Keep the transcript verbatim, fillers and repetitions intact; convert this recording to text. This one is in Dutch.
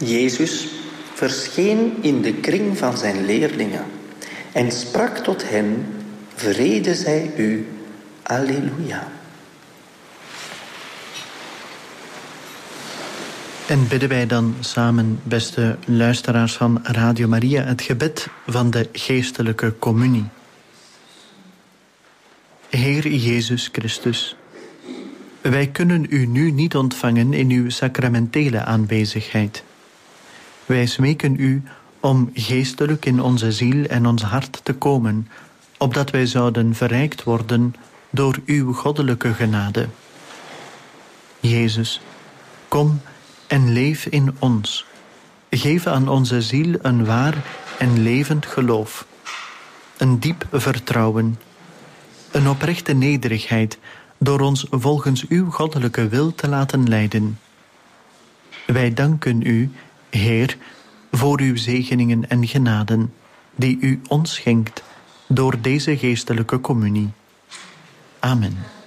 Jezus verscheen in de kring van zijn leerlingen en sprak tot hen: vrede zij u, alleluia. En bidden wij dan samen, beste luisteraars van Radio Maria, het gebed van de geestelijke communie. Heer Jezus Christus, wij kunnen u nu niet ontvangen in uw sacramentele aanwezigheid. Wij smeken u om geestelijk in onze ziel en ons hart te komen, opdat wij zouden verrijkt worden door uw goddelijke genade. Jezus, kom en leef in ons. Geef aan onze ziel een waar en levend geloof, een diep vertrouwen, een oprechte nederigheid door ons volgens uw goddelijke wil te laten leiden. Wij danken u, Heer, voor uw zegeningen en genaden, die u ons schenkt door deze geestelijke communie. Amen.